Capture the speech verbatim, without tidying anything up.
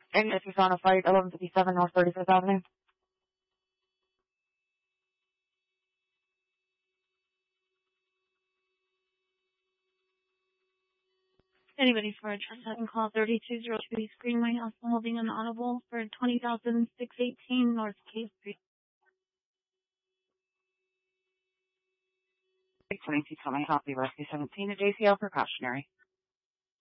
And if you found a fight, eleven fifty-seven North thirty-fifth Avenue. Anybody for a transaction call thirty-two oh two East Greenway House holding an audible for twenty thousand six hundred eighteen North K Street. twenty-two, tell me copy, rescue seventeen to J C L precautionary.